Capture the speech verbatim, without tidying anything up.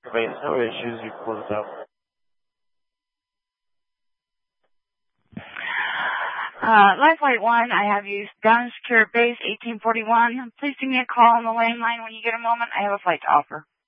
Base, no issues, you close out. Uh, Lifelight one, I have you down secure base eighteen forty-one. Please give me a call on the landline when you get a moment. I have a flight to offer.